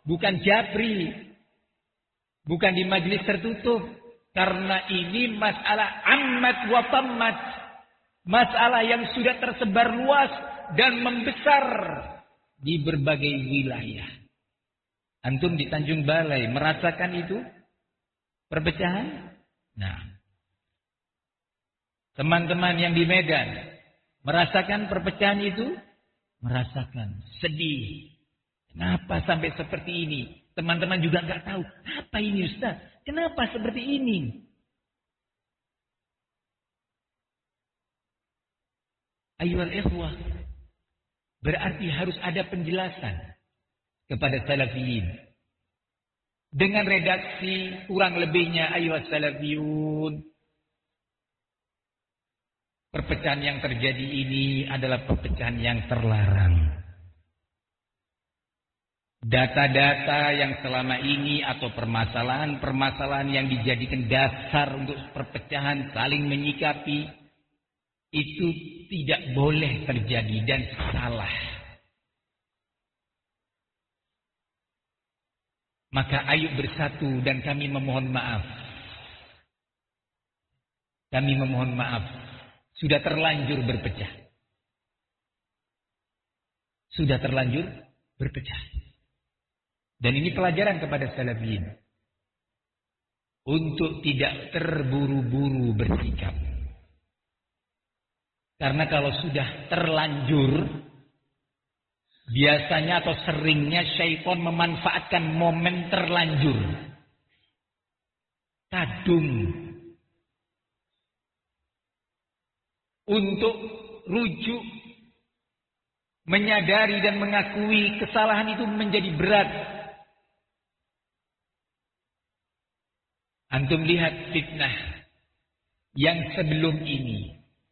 bukan jabri, bukan di majelis tertutup. Karena ini masalah ammat wa tammat, masalah yang sudah tersebar luas dan membesar di berbagai wilayah. Antum di Tanjung Balai merasakan itu perpecahan? Nah, teman-teman yang di Medan merasakan perpecahan itu? Merasakan. Sedih. Kenapa sampai seperti ini? Teman-teman juga nggak tahu. Apa ini Ustaz? Kenapa seperti ini? Ayyuhal ikhwah. Berarti harus ada penjelasan kepada salafiyin. Dengan redaksi kurang lebihnya ayyuhas salafiyun. Perpecahan yang terjadi ini adalah perpecahan yang terlarang. Data-data yang selama ini atau permasalahan-permasalahan yang dijadikan dasar untuk perpecahan saling menyikapi itu tidak boleh terjadi dan salah. Maka ayo bersatu dan kami memohon maaf. Kami memohon maaf. Sudah terlanjur berpecah. Sudah terlanjur berpecah. Dan ini pelajaran kepada salafiyin. Untuk tidak terburu-buru bersikap. Karena kalau sudah terlanjur, biasanya atau seringnya syaitan memanfaatkan momen terlanjur. Kadung. Untuk rujuk, menyadari dan mengakui kesalahan itu menjadi berat. Antum lihat fitnah yang sebelum ini.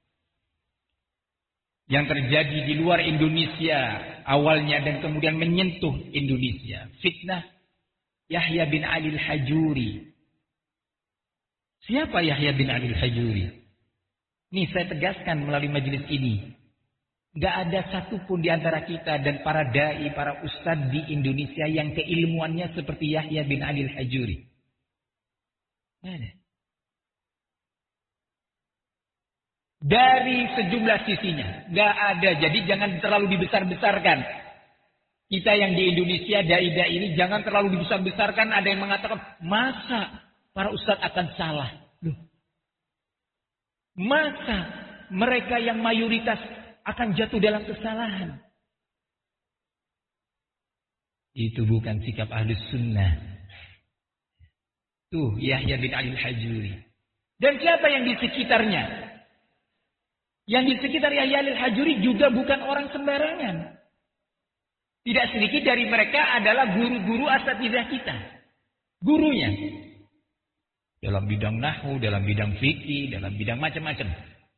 Yang terjadi di luar Indonesia awalnya dan kemudian menyentuh Indonesia. Fitnah Yahya bin Ali al-Hajuri. Siapa Yahya bin Ali al-Hajuri? Ini saya tegaskan melalui majelis ini. Gak ada satupun di antara kita dan para da'i, para ustadz di Indonesia yang keilmuannya seperti Yahya bin Ali al-Hajuri. Ada. Dari sejumlah sisinya. Gak ada. Jadi jangan terlalu dibesar-besarkan. Kita yang di Indonesia, da'i-da'i ini jangan terlalu dibesar-besarkan. Ada yang mengatakan, masa para ustadz akan salah? Loh. Masa mereka yang mayoritas akan jatuh dalam kesalahan? Itu bukan sikap Ahlus Sunnah. Tuh Yahya bin Ali al-Hajuri. Dan siapa yang di sekitarnya? Yang di sekitar Yahya al-Hajuri juga bukan orang sembarangan. Tidak sedikit dari mereka adalah guru-guru asatidzah kita. Gurunya. Dalam bidang nahwu, dalam bidang fikih, dalam bidang macam-macam.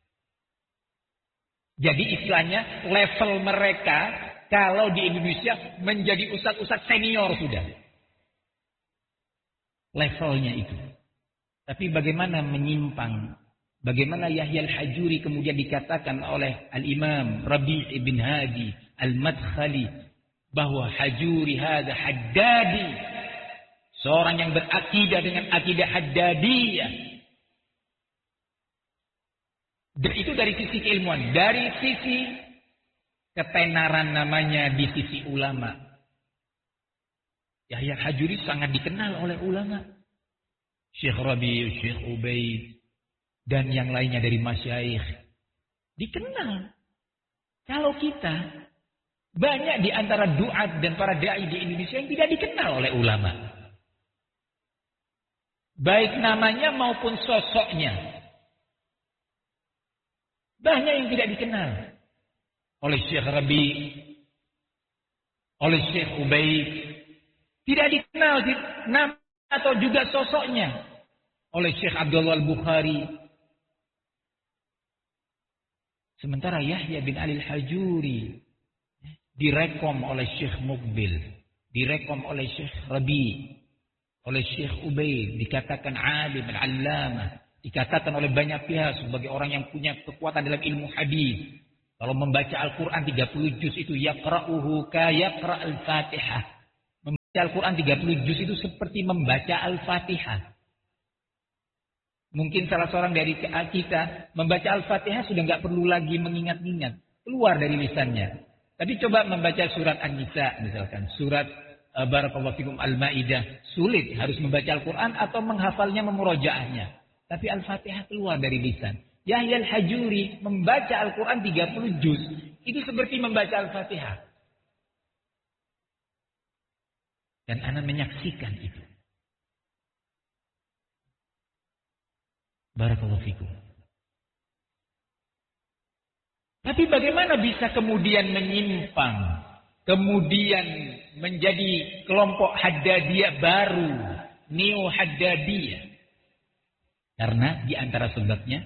Jadi istilahnya level mereka kalau di Indonesia menjadi ustadz-ustadz senior sudah. Levelnya itu. Tapi bagaimana menyimpang? Bagaimana Yahya al-Hajuri kemudian dikatakan oleh Al-Imam Rabi' ibn Hadi Al-Madkhali bahwa Hajuri hadza haddadi. Seorang yang berakidah dengan akidah haddadiyah. Dan itu dari sisi keilmuan. Dari sisi ketenaran namanya di sisi ulama. Yahya Hajuri sangat dikenal oleh ulama. Syekh Rabi', Syekh Ubaid, dan yang lainnya dari masyayikh. Dikenal. Kalau kita, banyak di antara duat dan para da'i di Indonesia yang tidak dikenal oleh ulama. Baik namanya maupun sosoknya. Banyak yang tidak dikenal. Oleh Syekh Rabi', oleh Syekh Ubaid. Tidak dikenal nama atau juga sosoknya. Oleh Syekh Abdullah al-Bukhari. Sementara Yahya bin Ali al-Hajuri direkom oleh Syekh Muqbil. Direkom oleh Syekh Rabi'. Oleh Syekh Ubaid, dikatakan alim, al-allamah, dikatakan oleh banyak pihak sebagai orang yang punya kekuatan dalam ilmu hadis. Kalau membaca Al-Quran 30 juz itu yaqra'uhu ka yaqra'al Fatihah. Membaca Al-Quran 30 juz itu seperti membaca Al-Fatihah. Mungkin salah seorang dari kita membaca Al-Fatihah sudah nggak perlu lagi mengingat-ingat. Keluar dari lisannya. Tapi coba membaca surat An-Nisa misalkan. Surat Barakallahu Fikum Al-Ma'idah. Sulit harus membaca Al-Quran atau menghafalnya memurojaahnya. Tapi Al-Fatihah keluar dari lisan. Yahya Al-Hajuri membaca Al-Quran 30 juz. Itu seperti membaca Al-Fatihah. Dan ana menyaksikan itu. Barakallahu fikum. Tapi bagaimana bisa kemudian menyimpang, kemudian menjadi kelompok Haddadiyah baru, Neo Haddadiyah? Karena di antara sebabnya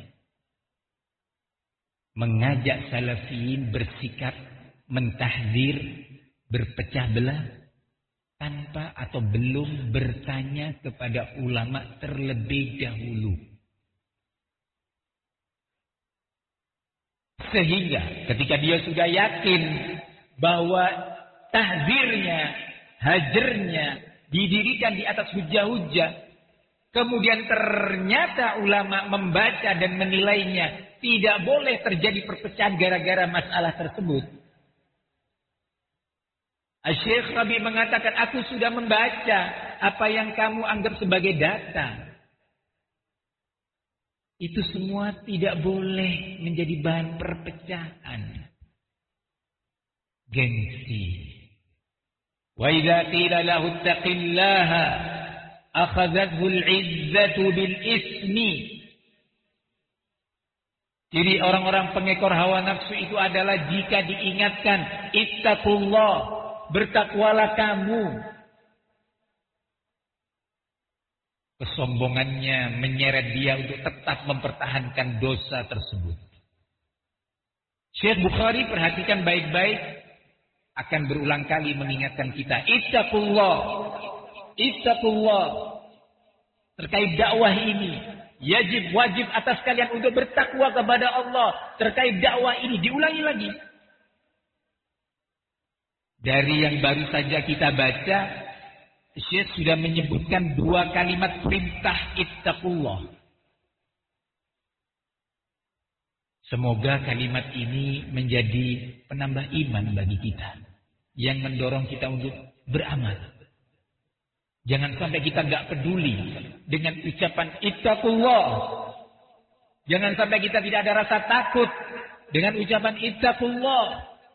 mengajak salafiyin bersikap mentahdzir, berpecah belah tanpa atau belum bertanya kepada ulama terlebih dahulu. Sehingga ketika dia sudah yakin bahwa tahdzirnya, hajarnya didirikan di atas hujah-hujah, kemudian ternyata ulama membaca dan menilainya, tidak boleh terjadi perpecahan gara-gara masalah tersebut. Syekh Rabi mengatakan, aku sudah membaca apa yang kamu anggap sebagai data. Itu semua tidak boleh menjadi bahan perpecahan. Gengsi. Wa idza qila lahu ittaqillaha akhadhathu al-'izzatu bil ismi. Jadi orang-orang pengekor hawa nafsu itu adalah jika diingatkan, ittaqullah, bertakwalah kamu. Kesombongannya menyeret dia untuk tetap mempertahankan dosa tersebut. Syekh Bukhari perhatikan baik-baik, akan berulang kali mengingatkan kita, ittaqullah, ittaqullah. Terkait dakwah ini, wajib atas kalian untuk bertakwa kepada Allah. Terkait dakwah ini, diulangi lagi. Dari yang baru saja kita baca, Syekh sudah menyebutkan 2 kalimat perintah ittaqullah. Semoga kalimat ini menjadi penambah iman bagi kita, yang mendorong kita untuk beramal. Jangan sampai kita nggak peduli dengan ucapan ittaqullah. Jangan sampai kita tidak ada rasa takut dengan ucapan ittaqullah.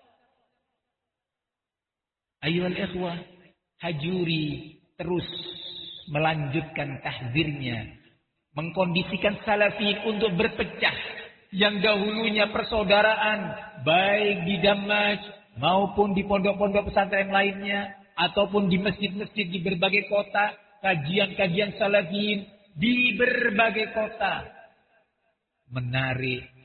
Ayyuhal ikhwah, Hajuri terus melanjutkan tahdzirnya, mengkondisikan salafiyin untuk berpecah. Yang dahulunya persaudaraan, baik di Damaj maupun di pondok-pondok pesantren lainnya, ataupun di masjid-masjid di berbagai kota, kajian-kajian salafiyin di berbagai kota, menarik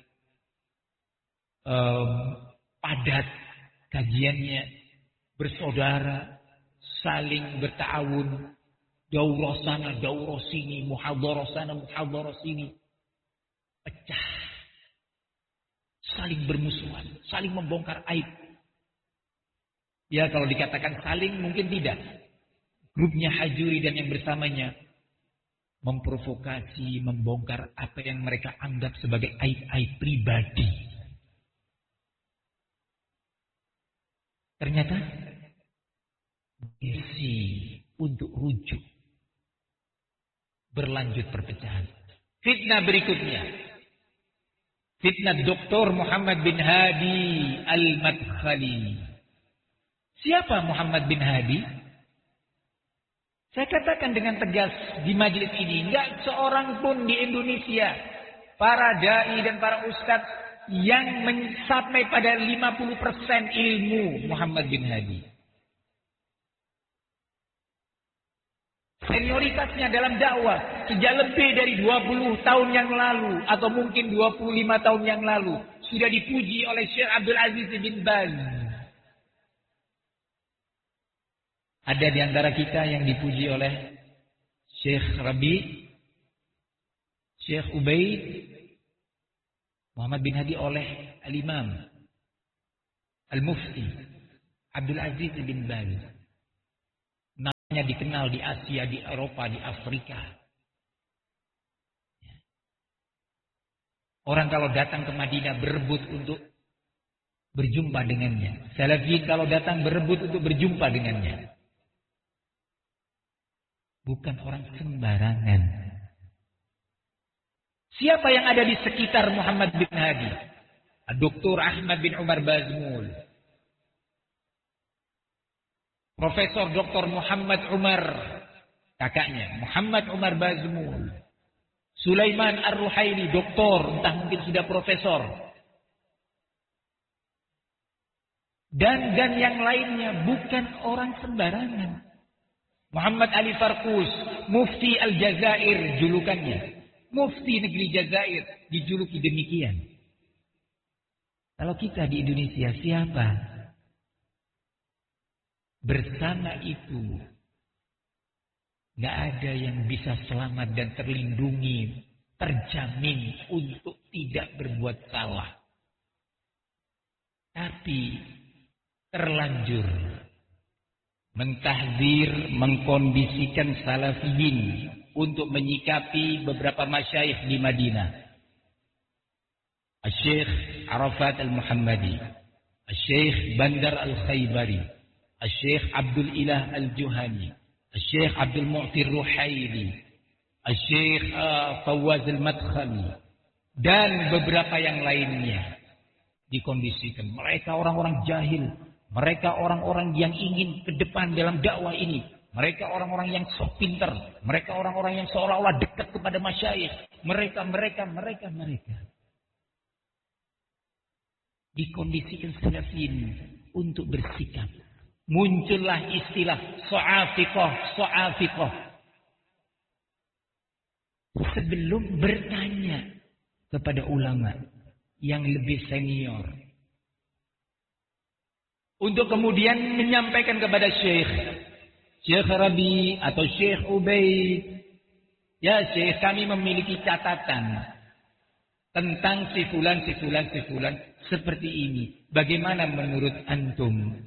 padat kajiannya, bersaudara, saling berta'awun, daurah sana, daurah sini, muhadharah sana, muhadharah sini. Pecah. Saling bermusuhan, saling membongkar aib. Ya kalau dikatakan saling mungkin tidak. Grupnya Hajuri dan yang bersamanya memprovokasi, membongkar apa yang mereka anggap sebagai aib-aib pribadi. Ternyata isi untuk rujuk, berlanjut perpecahan. Fitnah berikutnya, fitnah Dr. Muhammad bin Hadi Al-Madkhali. Siapa Muhammad bin Hadi? Saya katakan dengan tegas di majelis ini, enggak seorang pun di Indonesia, para dai dan para ustadz yang mencapai pada 50% ilmu Muhammad bin Hadi. Senioritasnya dalam dakwah sejak lebih dari 20 tahun yang lalu atau mungkin 25 tahun yang lalu sudah dipuji oleh Syekh Abdul Aziz bin Baz. Ada di antara kita yang dipuji oleh Syekh Rabi, Syekh Ubaid, Muhammad bin Hadi oleh Al-Imam Al-Mufti Abdul Aziz bin Baz. dikenal di Asia, di Eropa, di Afrika. Orang kalau datang ke Madinah berebut untuk berjumpa dengannya. Salafiyin kalau datang berebut untuk berjumpa dengannya. Bukan orang sembarangan. Siapa yang ada di sekitar Muhammad bin Hadi? Dr. Ahmad bin Umar Bazmul. Profesor Dr. Muhammad Umar, kakaknya, Muhammad Umar Bazmul. Sulaiman Ar-Ruhaili, doktor, entah mungkin sudah profesor. Dan yang lainnya, bukan orang sembarangan. Muhammad Ali Farkus, Mufti Al-Jazair, julukannya. Mufti negeri Jazair, dijuluki demikian. Kalau kita di Indonesia, siapa? Bersama itu, gak ada yang bisa selamat dan terlindungi, terjamin untuk tidak berbuat salah. Tapi terlanjur mentahdzir, mengkondisikan salafiyin untuk menyikapi beberapa masyayikh di Madinah. Al-Syekh Arafat Al-Muhammadi, Al-Syekh Bandar Al-Khaybari, Al-Syekh Abdul Ilah Al-Juhani, Al-Syekh Abdul Mu'ti Ruhaili, Al-Syekh Fawaz Al-Madkhali, dan beberapa yang lainnya. Dikondisikan. Mereka orang-orang jahil. Mereka orang-orang yang ingin ke depan dalam dakwah ini. Mereka orang-orang yang sok pintar. Mereka orang-orang yang seolah-olah dekat kepada masyayikh. Mereka. Dikondisikan salafiyin untuk bersikap. Muncullah istilah so'afiqah. Sebelum bertanya kepada ulama yang lebih senior. Untuk kemudian menyampaikan kepada Syekh Rabi atau Syekh Ubaid. Ya Syekh, kami memiliki catatan tentang si fulan seperti ini. Bagaimana menurut antum?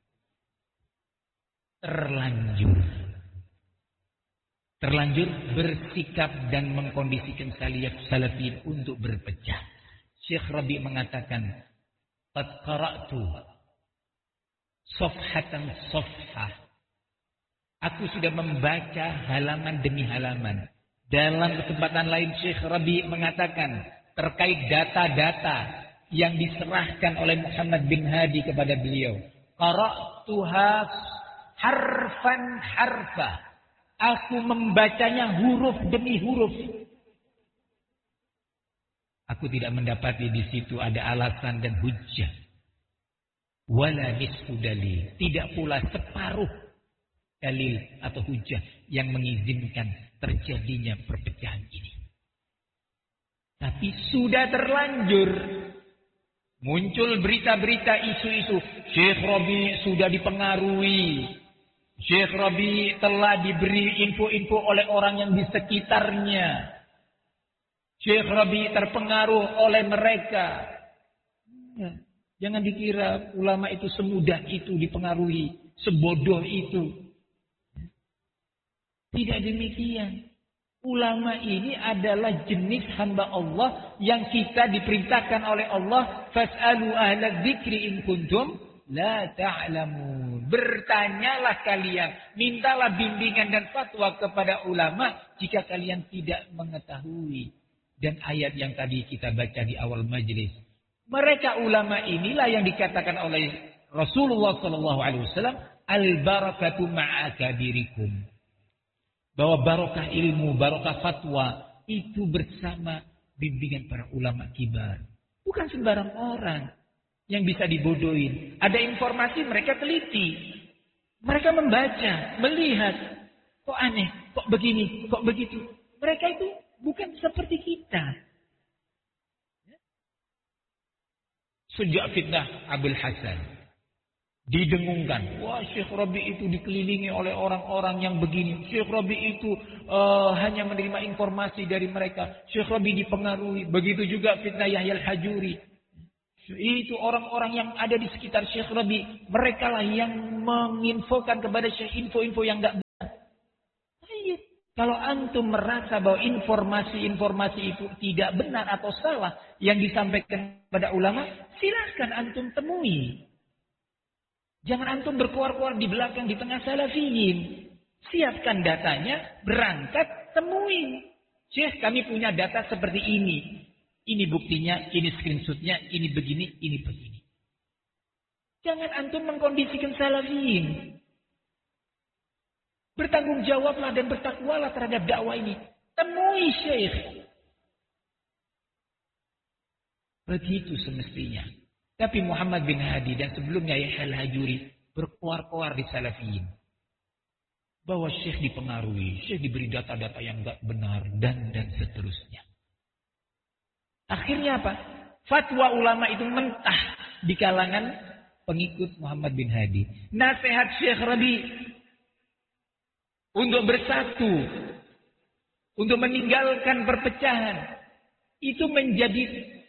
Terlanjur bersikap dan mengkondisikan salafiyin untuk berpecah. Syekh Rabi mengatakan, "Qad qara'tu safhatan safhah." Aku sudah membaca halaman demi halaman. Dalam kesempatan lain Syekh Rabi mengatakan terkait data-data yang diserahkan oleh Muhammad bin Hadi kepada beliau. Qara'tuha harfan harfa. Aku membacanya huruf demi huruf. Aku tidak mendapati di situ ada alasan dan hujjah. Wala nisfu dalil. Tidak pula separuh dalil atau hujjah yang mengizinkan terjadinya perpecahan ini. Tapi sudah terlanjur muncul berita-berita isu-isu. Syekh Rabi sudah dipengaruhi. Syekh Rabi telah diberi info-info oleh orang yang di sekitarnya. Syekh Rabi terpengaruh oleh mereka. Jangan dikira ulama itu semudah itu dipengaruhi, sebodoh itu. Tidak demikian. Ulama ini adalah jenis hamba Allah yang kita diperintahkan oleh Allah, fas'alu ahla dzikri in kuntum la ta'lamun. Bertanyalah kalian, mintalah bimbingan dan fatwa kepada ulama jika kalian tidak mengetahui. Dan ayat yang tadi kita baca di awal majelis. Mereka ulama inilah yang dikatakan oleh Rasulullah SAW, al-barakatu ma'akabirikum. Bahwa barokah ilmu, barokah fatwa itu bersama bimbingan para ulama kibar. Bukan sembarang orang yang bisa dibodohin. Ada informasi mereka teliti. Mereka membaca, melihat. Kok aneh, kok begini, kok begitu. Mereka itu bukan seperti kita. Sejak fitnah Abul Hasan didengungkan, wah Syekh Rabi itu dikelilingi oleh orang-orang yang begini. Syekh Rabi itu hanya menerima informasi dari mereka. Syekh Rabi dipengaruhi. Begitu juga fitnah Yahya Al-Hajuri. Itu orang-orang yang ada di sekitar Syekh Rabi. Mereka lah yang menginfokan kepada Syekh info-info yang tidak Kalau antum merasa bahwa informasi-informasi itu tidak benar atau salah yang disampaikan pada ulama, silahkan antum temui. Jangan antum berkuar-kuar di belakang di tengah salafiyin. Siapkan datanya, berangkat, temui. Syekh, kami punya data seperti ini. Ini buktinya, ini screenshotnya, ini begini, ini begini. Jangan antum mengkondisikan salafiyin. Bertanggung jawablah dan bertakwalah terhadap dakwah ini. Temui syekh. Begitu semestinya. Tapi Muhammad bin Hadi dan sebelumnya Yahya al-Hajuri berkuar-kuar di salafiyin. Bahwa syekh dipengaruhi, syekh diberi data-data yang enggak benar, dan seterusnya. Akhirnya apa? Fatwa ulama itu mentah di kalangan pengikut Muhammad bin Hadi. Nasihat Syekh Rabi untuk bersatu, untuk meninggalkan perpecahan, itu menjadi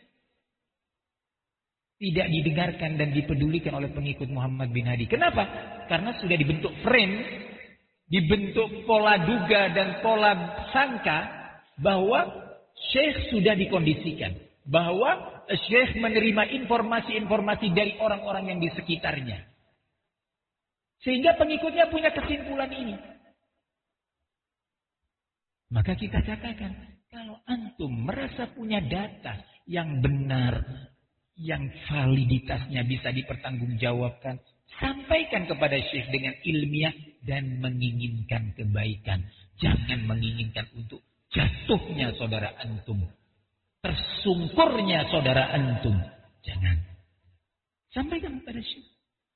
tidak didengarkan dan dipedulikan oleh pengikut Muhammad bin Hadi. Kenapa? Karena sudah dibentuk frame, dibentuk pola duga dan pola sangka bahwa Syekh sudah dikondisikan, bahwa Syekh menerima informasi-informasi dari orang-orang yang di sekitarnya. Sehingga pengikutnya punya kesimpulan ini. Maka kita katakan, kalau antum merasa punya data yang benar, yang validitasnya bisa dipertanggungjawabkan, sampaikan kepada Syekh dengan ilmiah dan menginginkan kebaikan. Jangan menginginkan untuk jatuhnya saudara antum, tersungkurnya saudara antum. Jangan. Sampaikan kepada Syekh.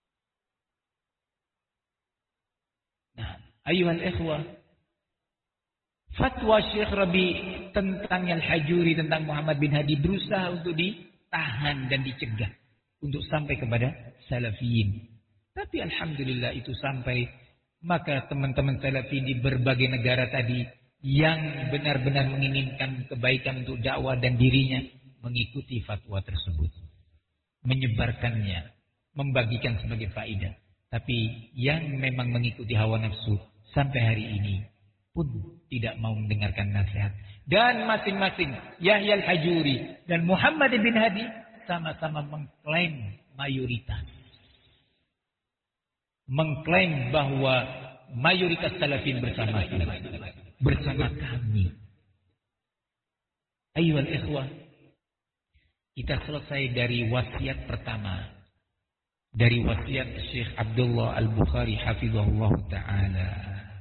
Nah, ayuhal ikhwah, fatwa Syekh Rabi tentang Al-Hajuri, tentang Muhammad bin Hadi berusaha untuk ditahan dan dicegah untuk sampai kepada salafiyin. Tapi alhamdulillah itu sampai. Maka teman-teman salafiyin di berbagai negara tadi yang benar-benar menginginkan kebaikan untuk dakwah dan dirinya mengikuti fatwa tersebut, menyebarkannya, membagikan sebagai faedah. Tapi yang memang mengikuti hawa nafsu sampai hari ini pun tidak mau mendengarkan nasihat. Dan masing-masing Yahya al-Hajuri dan Muhammad bin Hadi sama-sama mengklaim mayoritas. Mengklaim bahwa mayoritas salafin bersama kami. Ayyuhal ikhwah, kita selesai dari wasiat pertama, dari wasiat Syekh Abdullah Al-Bukhari hafizahullah ta'ala.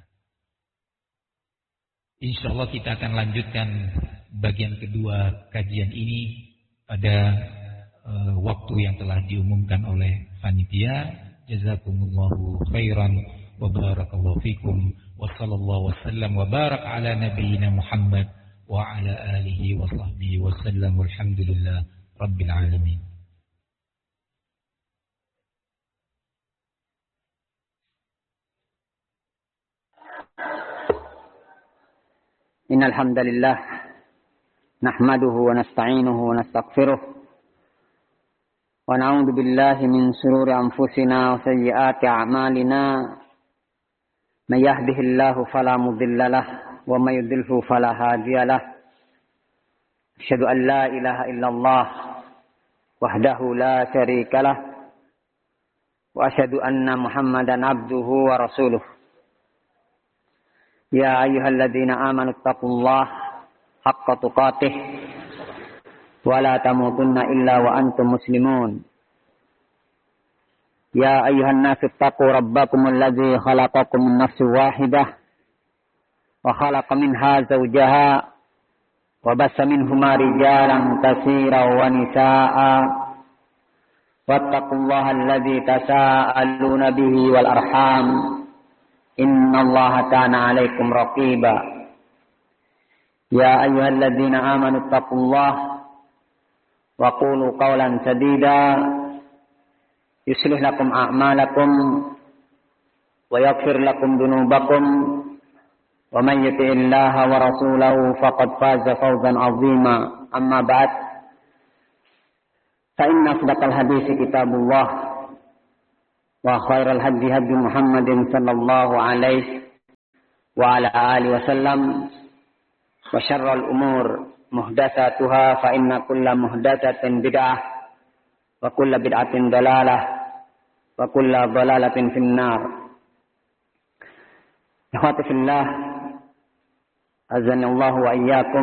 Insyaallah kita akan lanjutkan bagian kedua kajian ini pada waktu yang telah diumumkan oleh panitia. Jazakumullahu khairan wa barakallahu fikum wa sallallahu wasallam wa barak ala nabiyyina Muhammad wa ala alihi wa sahbihi wa sallam walhamdulillah rabbil alamin. Innal hamdalillah nahmaduhu wa nasta'inuhu wa nastaghfiruh wa na'udzu billahi min shururi anfusina wa sayyiati a'malina. May yahdihillahu fala mudilla lahu wa may yudlilhu fala hadiya lahu. Asyhadu an la ilaha illallah wahdahu la syarika lahu wa asyhadu anna Muhammadan abduhu wa rasuluh. Ya ayyuhalladzina amanu taqullaha haqqa tuqatih wa la tamutunna illa wa antum muslimun. Ya ayyuhan nasu taqu rabbakumul ladzi khalaqakum min nafsin wahidah wa khalaqa minha zawjaha wa bassa minhuma rijalan katsiran wa nisaa'a wattaqullaha alladzi tasaaluna bihi wal arham innallaha kana 'alaikum raqiba. Ya ayyuhalladzina amanu taqullaha wa qulu qawlan sadida yuslih lakum a'malakum wa yaghfir lakum dhunubakum wa man yuti'illaha wa rasulahu faqad faza fawzan 'azima. Amma ba'd, fa inna asdaqal haditsi kitabullah wa khairal hadi hadi Muhammadin sallallahu alaihi وعلى آله وسلم وشر الأمور محدثاتها فإن كل محدثة بدعة وكل بدعة ضلالة وكل ضلالة في النار. Ikhwati fillah, azanallahu wa iyyakum.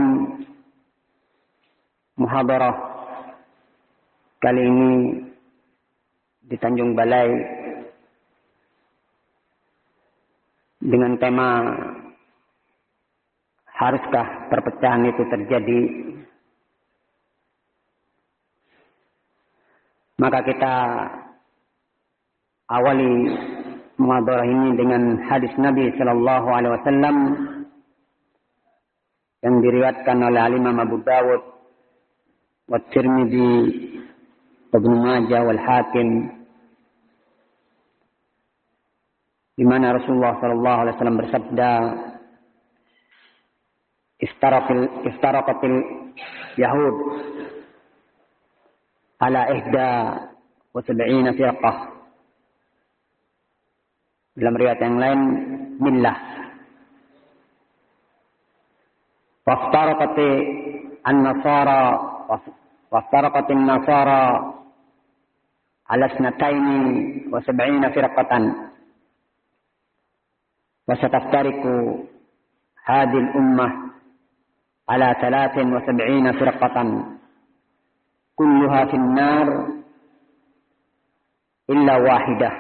Muhadarah kali ini di Tanjung Balai dengan tema haruskah perpecahan itu terjadi? Maka kita awali muhadarah ini dengan hadis Nabi sallallahu alaihi wasallam yang diriwayatkan oleh Imam Abu Dawud wa Tirmidzi wa Ibnu Majah wal Hakim, di mana Rasulullah sallallahu alaihi wasallam bersabda, iftaraqatil yahud ala ihda wa sab'ina firqah. Dalam riwayat yang lain, millah. Waftaraqatin nasara ala isnataini wa sab'ina firqatan. Wa sataftariku hadhihi al-ummah ala 73 firqatan. Kulluha fi an-nar illa wahidah.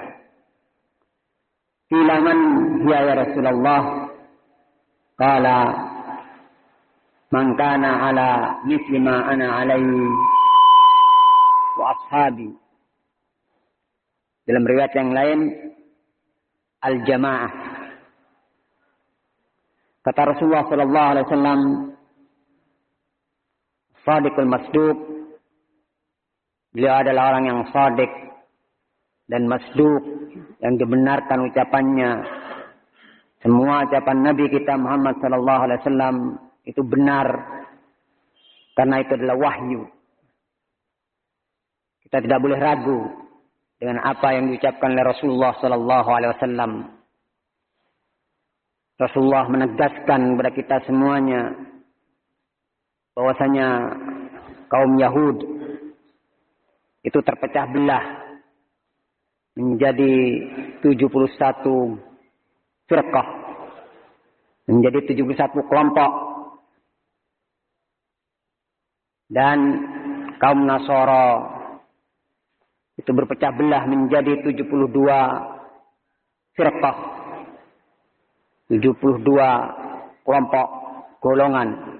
Qila man hiya ya Rasulullah? Qala man kana ala mithli ma ana alaihi wa ashabi. Dalam riwayat yang lain, al-jamaah. Kata Rasulullah sallallahu alaihi wasallam, Shadiqul Masduq, beliau adalah orang yang shadiq dan masduq, yang dibenarkan ucapannya. Semua ucapan Nabi kita Muhammad sallallahu alaihi wasallam itu benar karena itu adalah wahyu. Kita tidak boleh ragu dengan apa yang diucapkan oleh Rasulullah sallallahu alaihi wasallam. Rasulullah menegaskan kepada kita semuanya bahwasanya kaum Yahud itu terpecah belah menjadi 71 firqah, menjadi 71 kelompok, dan kaum Nasara itu berpecah belah menjadi 72 firqah, 72 kelompok golongan.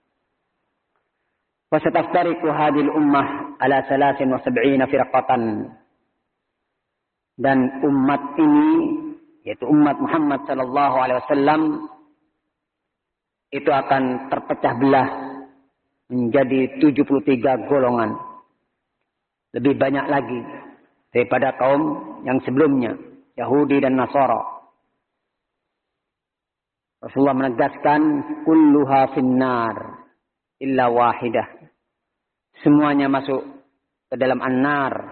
Wasataftariqu hadhil ummah ala 73 firqatan. Dan umat ini, yaitu umat Muhammad sallallahu alaihi wasallam, itu akan terpecah belah menjadi 73 golongan. Lebih banyak lagi daripada kaum yang sebelumnya, Yahudi dan Nasara. Rasulullah menegaskan, kulluha finnar illa wahidah. Semuanya masuk ke dalam an-nar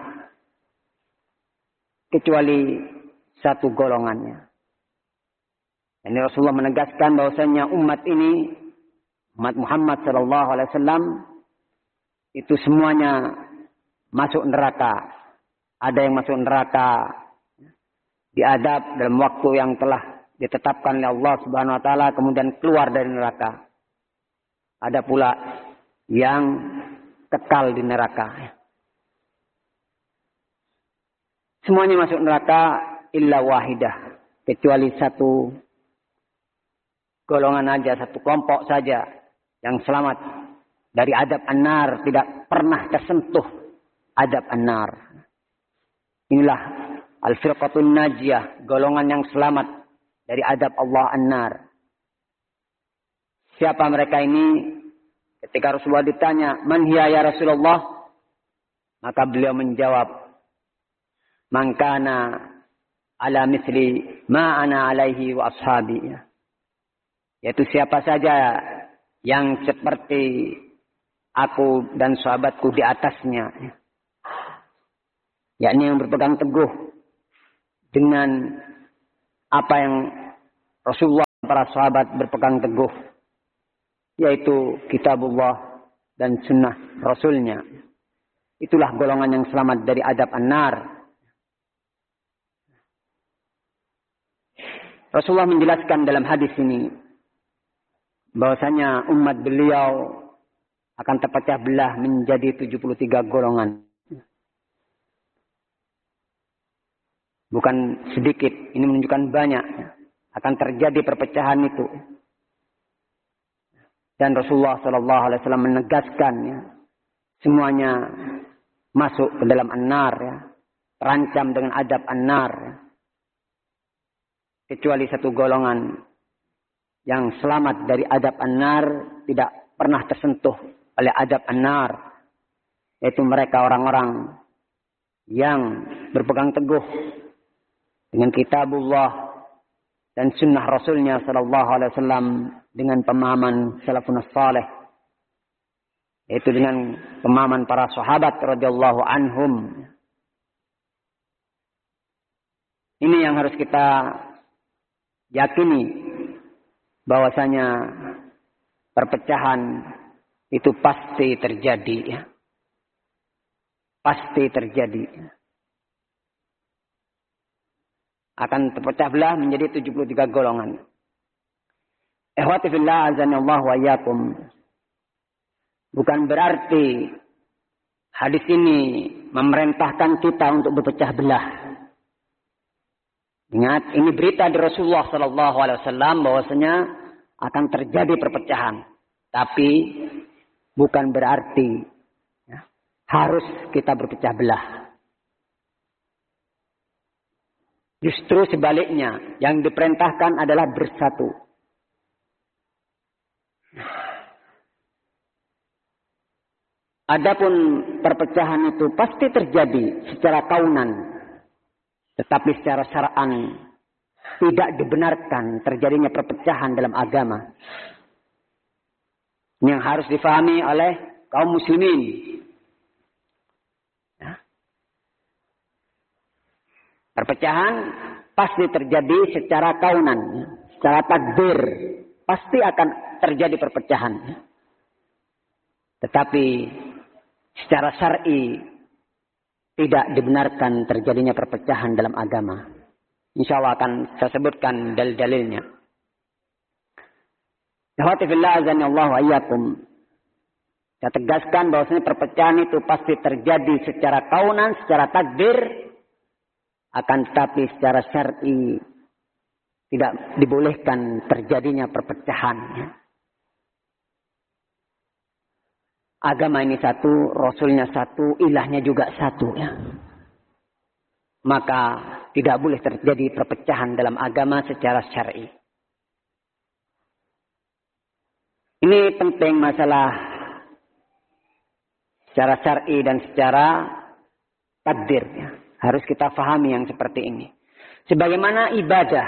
kecuali satu golongannya. Ini Rasulullah menegaskan bahwasanya umat ini, umat Muhammad sallallahu alaihi wasallam, itu semuanya masuk neraka. Ada yang masuk neraka diadab dalam waktu yang telah ditetapkan oleh Allah Subhanahu wa taala, kemudian keluar dari neraka. Ada pula yang kekal di neraka. Semuanya masuk neraka illa wahidah, kecuali satu golongan aja, satu kelompok saja yang selamat dari adab an-nar, tidak pernah tersentuh adab an-nar. Inilah al-firqatun najiyah, golongan yang selamat dari adab Allah an-nar. Siapa mereka ini? Ketika Rasulullah ditanya, "Man hiya ya Rasulullah?" Maka beliau menjawab, "Man kana ala misli ma ana alaihi wa ashabi." Yaitu siapa saja yang seperti aku dan sahabatku di atasnya. Yakni yang berpegang teguh dengan apa yang Rasulullah para sahabat berpegang teguh, yaitu kitabullah dan sunnah Rasulnya. Itulah golongan yang selamat dari azab an-nar. Rasulullah menjelaskan dalam hadis ini bahwasanya umat beliau akan terpecah belah menjadi 73 golongan. Bukan sedikit, ini menunjukkan banyak akan terjadi perpecahan itu. Dan Rasulullah SAW menegaskan ya, semuanya masuk ke dalam an-nar ya, terancam dengan azab an-nar ya. Kecuali satu golongan yang selamat dari azab an-nar, tidak pernah tersentuh oleh azab an-nar, yaitu mereka orang-orang yang berpegang teguh dengan kitabullah dan sunnah Rasulnya sallallahu alaihi wasallam dengan pemahaman salafun salih, yaitu dengan pemahaman para sahabat radhiyallahu anhum. Ini yang harus kita yakini, bahwasanya perpecahan itu pasti terjadi ya. Pasti terjadi. Akan terpecah belah menjadi 73 golongan. Ikhwati fillah azanillahu wa iyyakum. Bukan berarti hadis ini memerintahkan kita untuk berpecah belah. Ingat, ini berita dari Rasulullah sallallahu alaihi wasallam bahwasanya akan terjadi perpecahan. Tapi bukan berarti ya, harus kita berpecah belah. Justru sebaliknya, yang diperintahkan adalah bersatu. Adapun perpecahan itu pasti terjadi secara kaunan. Tetapi secara syar'an tidak dibenarkan terjadinya perpecahan dalam agama. Yang harus difahami oleh kaum muslimin. Ya. Perpecahan pasti terjadi secara kaunan, ya. Secara takdir. Pasti akan terjadi perpecahan. Ya. Tetapi secara syar'i tidak dibenarkan terjadinya perpecahan dalam agama. Insya Allah akan saya sebutkan dalil-dalilnya. Ikhwati fillah azanillahu wa iyyakum. Saya tegaskan bahwasanya perpecahan itu pasti terjadi secara kaunan, secara takdir. Akan tetapi secara syar'i tidak dibolehkan terjadinya perpecahan. Agama ini satu, Rasulnya satu, ilahnya juga satu. Ya. Maka tidak boleh terjadi perpecahan dalam agama secara syar'i. Ini penting masalah secara syar'i dan secara takdir. Ya. Harus kita fahami yang seperti ini. Sebagaimana ibadah.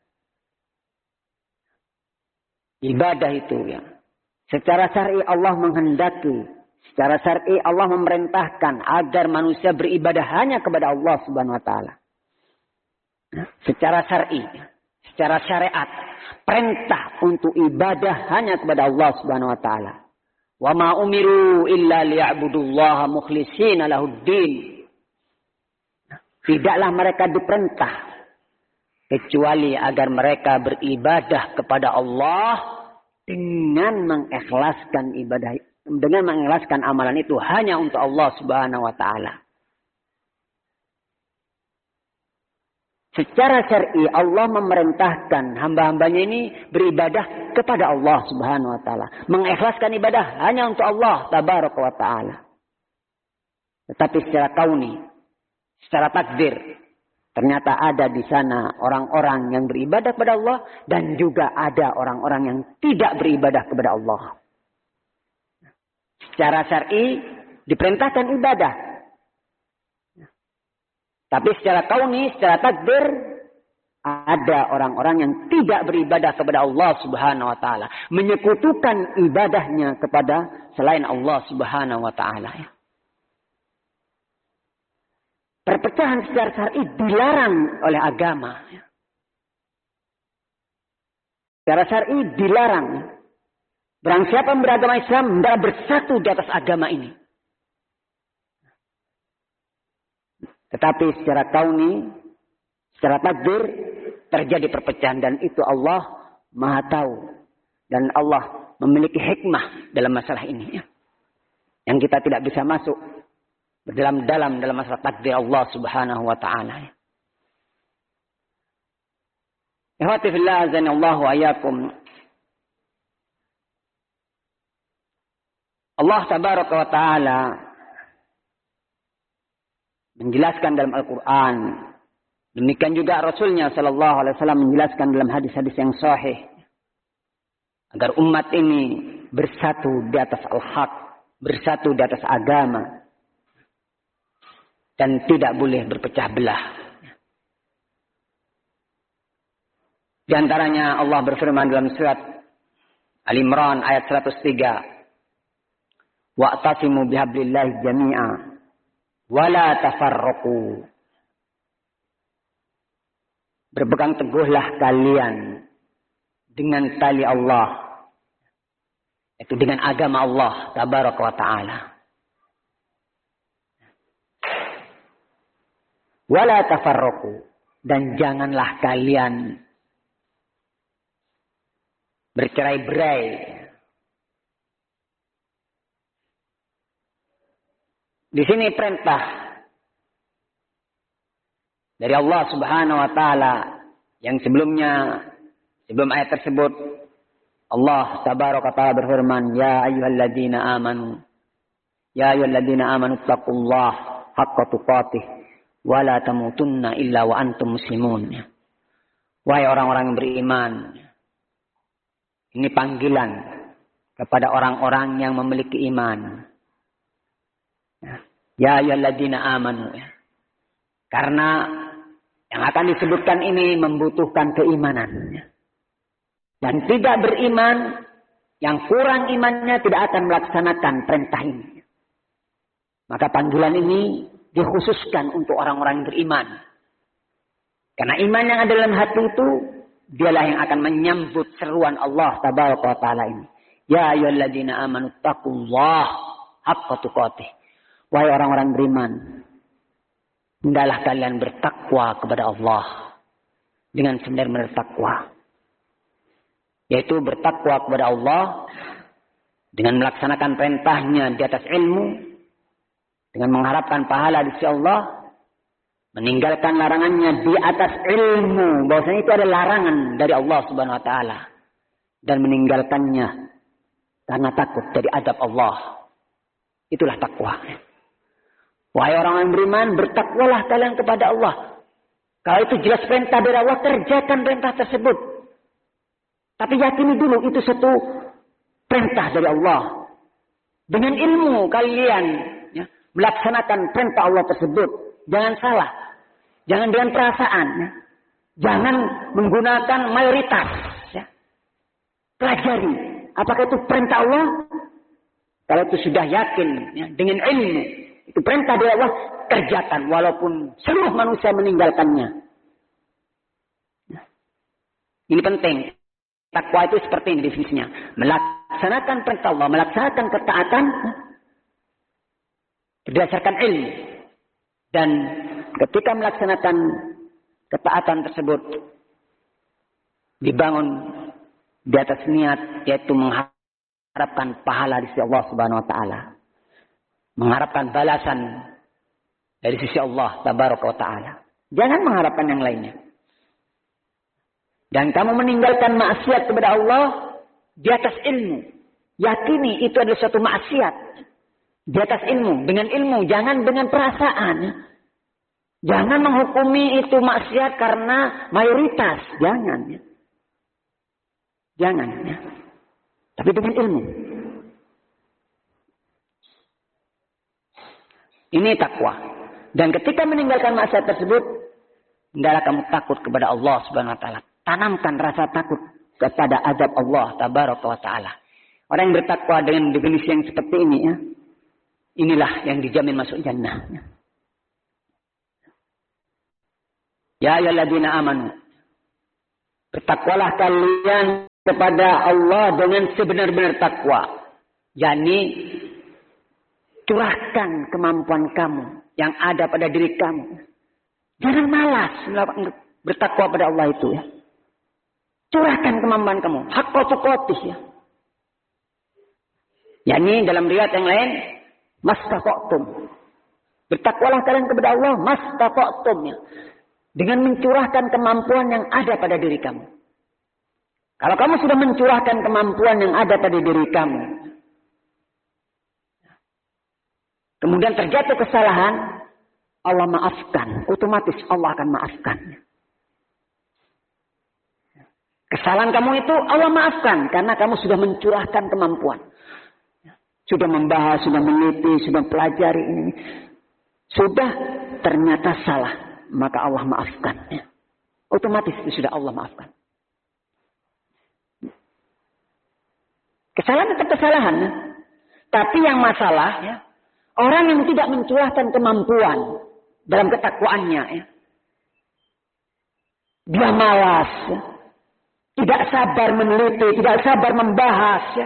Ibadah itu ya. Secara syar'i Allah menghendaki, secara syar'i Allah memerintahkan agar manusia beribadah hanya kepada Allah Subhanahu wa taala. Secara syar'i, secara syariat, perintah untuk ibadah hanya kepada Allah Subhanahu wa taala. Wa ma umiru illa liya'budullaha mukhlishina lahuddin. Tidaklah mereka diperintah kecuali agar mereka beribadah kepada Allah dengan mengikhlaskan ibadah, dengan mengikhlaskan amalan itu hanya untuk Allah Subhanahu wa taala. Secara syar'i Allah memerintahkan hamba-hambanya ini beribadah kepada Allah Subhanahu wa taala, mengikhlaskan ibadah hanya untuk Allah tabaraka wa taala. Tetapi secara kauni, secara takdir, ternyata ada di sana orang-orang yang beribadah kepada Allah dan juga ada orang-orang yang tidak beribadah kepada Allah. Secara syar'i diperintahkan ibadah. Tapi secara kauni, secara takdir ada orang-orang yang tidak beribadah kepada Allah Subhanahu wa taala, menyekutukan ibadahnya kepada selain Allah Subhanahu wa taala. Perpecahan secara syar'i dilarang oleh agama. secara syar'i dilarang. Barang siapa yang beragama Islam, hendaklah bersatu di atas agama ini. Tetapi secara kauni, secara takdir, terjadi perpecahan. Dan itu Allah Maha tahu. Dan Allah memiliki hikmah dalam masalah ini. Yang kita tidak bisa masuk berdalam-dalam dalam masalah takdir Allah Subhanahu wa ta'ala. Ikhwati fillah azanillahu wa iyyakum. Allah tabaraka wa ta'ala menjelaskan dalam Al-Quran. Demikian juga Rasulnya sallallahu alaihi wasallam menjelaskan dalam hadis-hadis yang sahih. Agar umat ini bersatu di atas al-haq. Bersatu di atas agama. Dan tidak boleh berpecah belah. Di antaranya Allah berfirman dalam surat Al-Imran ayat 103. Wa'tasimu bihablillahi jami'a wa la tafarraqu. Berpegang teguhlah kalian dengan tali Allah, yaitu dengan agama Allah tabaraka wa ta'ala. Wa la tafarraqu, dan janganlah kalian bercerai-berai. Di sini perintah dari Allah Subhanahu wa ta'ala yang sebelumnya, sebelum ayat tersebut, Allah tabaraka wa ta'ala berfirman, Ya ayyuhalladzina amanu taqullaha haqqa tuqatih wa la tamutunna illa wa antum muslimun. Wahai orang-orang yang beriman. Ini panggilan kepada orang-orang yang memiliki iman. Ya ayyuhalladzina amanu. Karena yang akan disebutkan ini membutuhkan keimanan. Dan tidak beriman, yang kurang imannya tidak akan melaksanakan perintah ini. Maka panggilan ini dikhususkan untuk orang-orang yang beriman. Karena iman yang ada dalam hati itu, dialah yang akan menyambut seruan Allah tabaraka wa ta'ala ini. Ya ayyuhalladzina amanu taqullaha haqqa tuqatih. Wahai orang-orang beriman, hendaklah kalian bertakwa kepada Allah dengan sebenar-benar takwa. Yaitu bertakwa kepada Allah dengan melaksanakan perintahnya di atas ilmu, dengan mengharapkan pahala di sisi Allah, meninggalkan larangannya di atas ilmu, bahwasanya itu ada larangan dari Allah Subhanahu wa taala, dan meninggalkannya karena takut dari azab Allah. Itulah takwa. Wahai orang yang beriman, bertakwalah kalian kepada Allah. Kalau itu jelas perintah dari Allah, kerjakan perintah tersebut. Tapi yakini dulu itu satu perintah dari Allah. Dengan ilmu kalian melaksanakan perintah Allah tersebut. Jangan salah. Jangan dengan perasaan. Jangan menggunakan mayoritas. Pelajari. Apakah itu perintah Allah? Kalau itu sudah yakin dengan ilmu. Itu perintah dari Allah, kerjakan walaupun seluruh manusia meninggalkannya. Ini penting. Takwa itu seperti ini definisinya. Melaksanakan perintah Allah, melaksanakan ketaatan berdasarkan ilmu. Dan ketika melaksanakan ketaatan tersebut dibangun di atas niat, yaitu mengharapkan pahala di sisi Allah Subhanahu wa ta'ala. Mengharapkan balasan dari sisi Allah tabaraka wa ta'ala. Jangan mengharapkan yang lainnya. Dan kamu meninggalkan maksiat kepada Allah di atas ilmu. Yakini itu adalah suatu maksiat. Di atas ilmu. Dengan ilmu. Jangan dengan perasaan. Jangan menghukumi itu maksiat karena mayoritas. Jangan. Jangan. Tapi dengan ilmu. Ini takwa. Dan ketika meninggalkan maksiat tersebut, hendaklah kamu takut kepada Allah Subhanahu wa ta'ala. Tanamkan rasa takut kepada azab Allah tabaraka wa ta'ala. Orang yang bertakwa dengan definisi yang seperti ini, inilah yang dijamin masuk jannah. Ya ayyuhalladzina amanu. Bertakwalah kalian kepada Allah dengan sebenar-benar takwa. yakni curahkan kemampuan kamu yang ada pada diri kamu. Jangan malas bertakwa pada Allah itu ya. Curahkan kemampuan kamu. Haqqa tuqatih ya. yakni dalam riwayat yang lain, mastata'tum. Bertakwalah kalian kepada Allah mastata'tum ya. Dengan mencurahkan kemampuan yang ada pada diri kamu. Kalau kamu sudah mencurahkan kemampuan yang ada pada diri kamu, kemudian terjatuh kesalahan, Allah maafkan. Otomatis Allah akan maafkan. Kesalahan kamu itu Allah maafkan. Karena kamu sudah mencurahkan kemampuan. Sudah membahas, sudah meneliti, sudah pelajari ini. Sudah ternyata salah. Maka Allah maafkan. Otomatis itu sudah Allah maafkan. Kesalahan tetap kesalahan. Tapi yang masalah ya. Orang yang tidak mencurahkan kemampuan dalam ketakwaannya, ya. Dia malas, ya. Tidak sabar meneliti, tidak sabar membahas. Ya.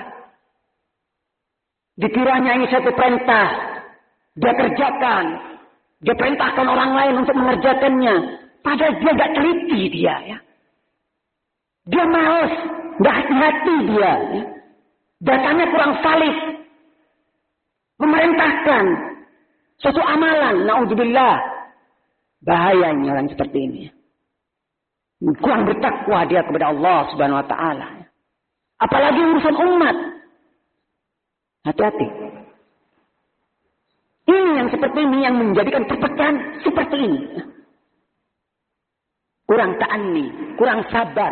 Dikiranya ini satu perintah, dia kerjakan, dia perintahkan orang lain untuk mengerjakannya, padahal dia tidak teliti dia. Ya. Dia malas, tidak hati-hati dia. Ya. Datanya kurang valid. Memerintahkan suatu amalan, naudzubillah. Bahayanya orang seperti ini. Kurang bertakwa dia kepada Allah Subhanahu wa taala. Apalagi urusan umat. Hati-hati. Ini yang seperti ini yang menjadikan perpecahan seperti ini. Kurang ta'anni, kurang sabar.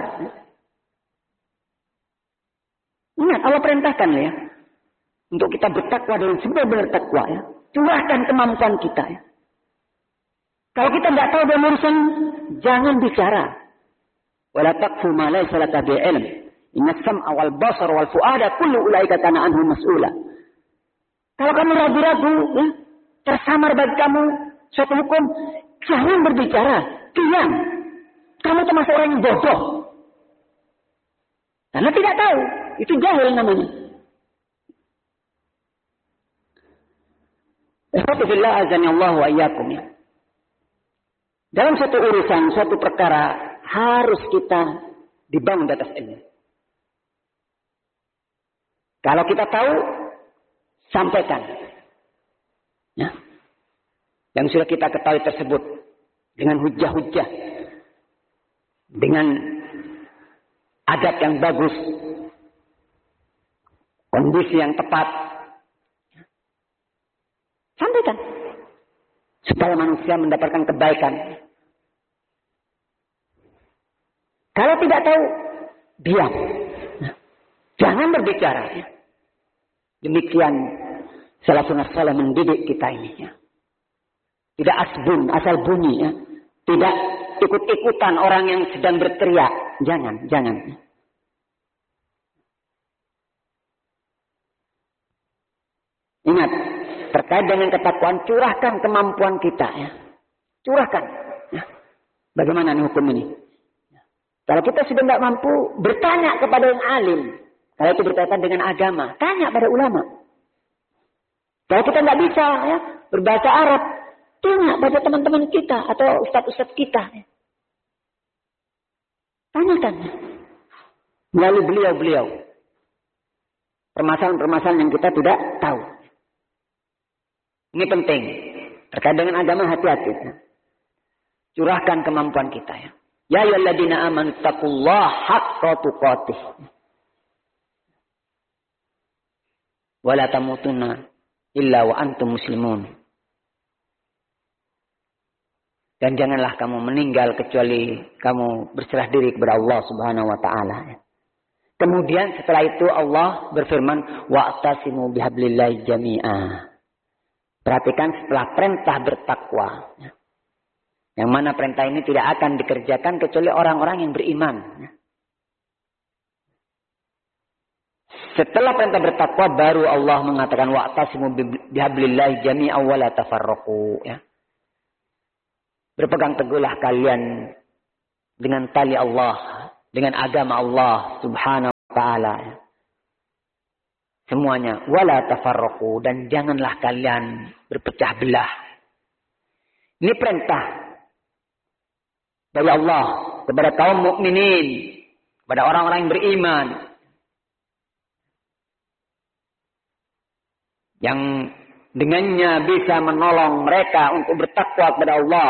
Ingat Allah perintahkan ya. Untuk kita bertakwa dengan sebenar-benar takwa ya. Curahkan kemampuan kita ya. Kalau kita tidak tahu dalam urusan, jangan bicara. Wala taqfu ma laysa laka bihi ilm. Inna sam'a wal basar wal fu'ada kullu ulaika kana anhu mas'ula. Kalau kamu ragu-ragu ya, tersamar bagi kamu suatu hukum, jangan berbicara, diam. Kamu termasuk orang yang bodoh. Karena tidak tahu, itu jahil namanya. Alhamdulillah azani Allah wa iyyakum ya. Dalam suatu urusan, suatu perkara harus kita dibangun di atas ilmu. Kalau kita tahu, sampaikan. Ya. Yang sudah kita ketahui tersebut dengan hujah-hujah, dengan adab yang bagus, kondisi yang tepat. Sampaikan. Supaya manusia mendapatkan kebaikan. Kalau tidak tahu, diam. Jangan berbicara. Demikian salafun salih mendidik kita ini. Tidak asal bunyi. Tidak ikut-ikutan orang yang sedang berteriak. Jangan. Ingat. Terkait dengan ketakwaan, curahkan kemampuan kita. Ya. Curahkan. Ya. Bagaimana hukum ini? Ya. Kalau kita sudah tidak mampu, bertanya kepada yang alim. Kalau itu berkaitan dengan agama, tanya pada ulama. Kalau kita tidak bisa ya, berbahasa Arab, tanya pada teman-teman kita atau ustadz-ustadz kita. Ya. Tanyakan. Melalui beliau-beliau. Permasalahan-permasalahan yang kita tidak tahu. Ini penting. Terkait dengan agama hati-hati. Curahkan kemampuan kita ya. Ya ayyuhalladzina amanu taqullaha haqqa tuqatih. Wa la tamutunna illa wa antum muslimun. Dan janganlah kamu meninggal kecuali kamu berserah diri kepada Allah Subhanahu wa taala. Kemudian setelah itu Allah berfirman wa'tasimu bihablillahi jami'a. Perhatikan setelah perintah bertakwa. Yang mana perintah ini tidak akan dikerjakan kecuali orang-orang yang beriman. Setelah perintah bertakwa baru Allah mengatakan wa'tasimu bihablillahi jami'an wa la tafarraqu. Berpegang teguhlah kalian dengan tali Allah, dengan agama Allah Subhanahu Ta'ala. Semuanya. Wala tafarraqu. Dan janganlah kalian berpecah belah. Ini perintah dari Allah kepada kaum mukminin, kepada orang-orang yang beriman, yang dengannya bisa menolong mereka untuk bertakwa kepada Allah,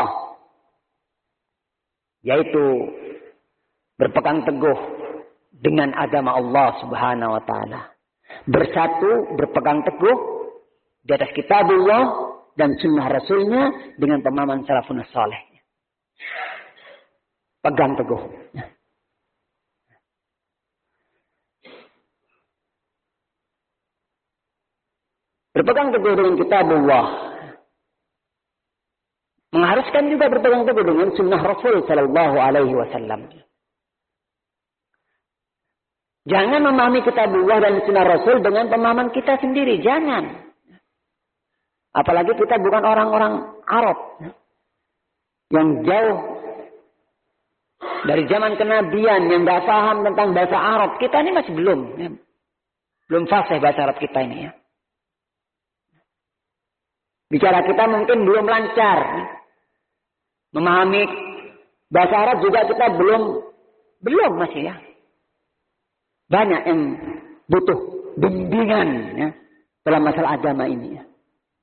yaitu berpegang teguh dengan agama Allah Subhanahu wa taala. Bersatu, berpegang teguh di atas kitabullah dan sunnah Rasulnya dengan pemahaman salafun saleh. Pegang teguh. Berpegang teguh dengan kitabullah mengharuskan juga berpegang teguh dengan sunnah Rasul sallallahu alaihi wasallam. Jangan memahami kitabullah dan sunnah Rasul dengan pemahaman kita sendiri, jangan. Apalagi kita bukan orang-orang Arab yang jauh dari zaman kenabian, yang nggak paham tentang bahasa Arab. Kita ini masih belum fasih bahasa Arab kita ini ya. Bicara kita mungkin belum lancar. Memahami bahasa Arab juga kita belum masih ya. Banyak yang butuh bimbingan ya dalam masalah agama ini ya.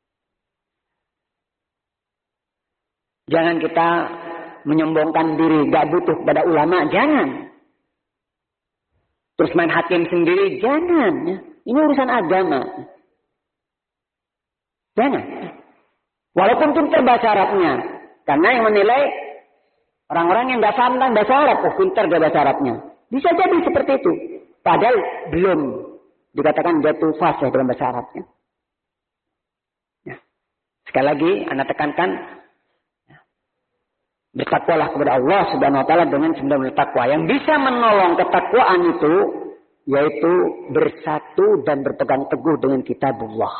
Jangan kita menyombongkan diri, gak butuh kepada ulama, jangan. Terus main hakim sendiri, jangan. Ya. Ini urusan agama. Jangan. Walaupun pintar bahasa Arabnya. Karena yang menilai orang-orang yang gak paham tentang bahasa Arab, pintar gak bahasa Arabnya. Bisa jadi seperti itu. Padahal belum dikatakan dia itu fasih dalam bahasa Arabnya. Ya. Sekali lagi, Anda tekankan, bertakwalah kepada Allah Subhanahu wa taala dengan sebenar-benar takwa. Yang bisa menolong ketakwaan itu yaitu bersatu dan berpegang teguh dengan kitabullah.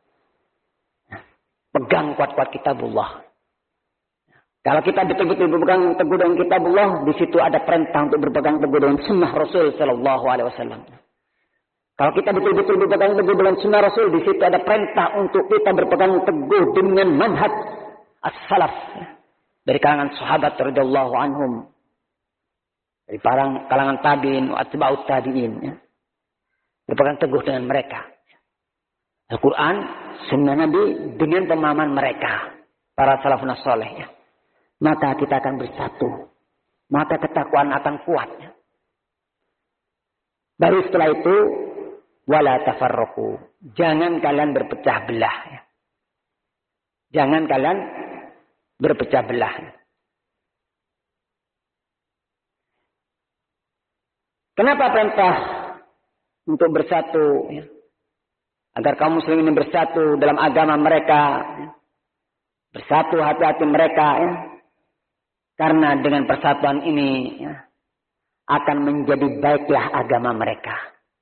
Pegang kuat-kuat kitabullah. Kalau kita betul-betul berpegang teguh dengan kitabullah, di situ ada perintah untuk berpegang teguh dengan sunnah Rasul sallallahu alaihi wasallam. Kalau kita betul-betul berpegang teguh dengan sunnah Rasul, di situ ada perintah untuk kita berpegang teguh dengan manhaj as-salaf. Dari kalangan sahabat radhiyallahu anhum, dari kalangan tabi'in wa atba'ut tabi'in ya. Berpegang teguh dengan mereka. Al-Quran, sunnah Nabi dengan pemahaman mereka, para salafun saleh ya. Maka kita akan bersatu, maka ketakwaan akan kuat ya. Baru setelah itu wala tafarraqu, jangan kalian berpecah belah ya. Jangan kalian berpecah belah. Kenapa perintah untuk bersatu? Ya? Agar kaum muslimin ini bersatu dalam agama mereka. Ya? Bersatu hati-hati mereka. Ya? Karena dengan persatuan ini ya, akan menjadi baiklah agama mereka.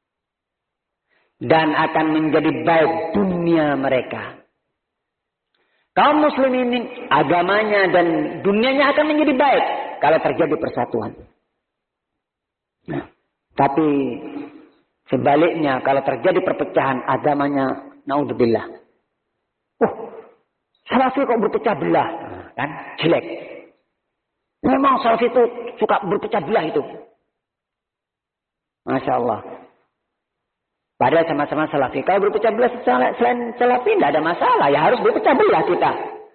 Dan akan menjadi baik dunia mereka. Kaum muslimin ini agamanya dan dunianya akan menjadi baik kalau terjadi persatuan. Nah, tapi sebaliknya kalau terjadi perpecahan agamanya, naudzubillah. Salafi kok berpecah belah, kan? Jelek. Memang salafi itu suka berpecah belah itu. Masya Allah. Padahal sama-sama salafi. Kalau berpecah belah selain salafi tidak ada masalah. Ya harus berpecah belah kita.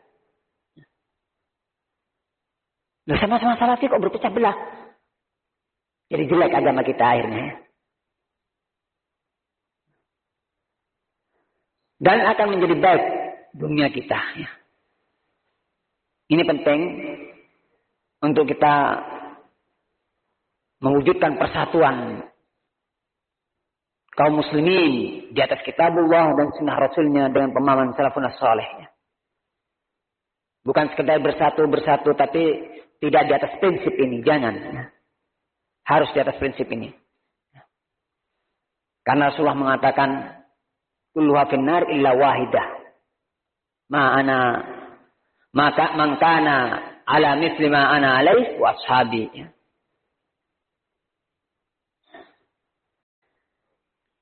Nah, sama-sama salafi kok berpecah belah. Jadi jelek agama kita akhirnya. Dan akan menjadi baik dunia kita. Ya. Ini penting untuk kita mewujudkan persatuan kaum muslimin di atas kitabullah dan sunnah Rasulnya dengan pemahaman salafun saleh. Bukan sekedar bersatu, tapi tidak di atas prinsip ini. Jangan. Harus di atas prinsip ini. Karena Rasulullah mengatakan, kulluha finnar illa wahidah. Maka mangkana ala misli ma ana alaih wa ashabi.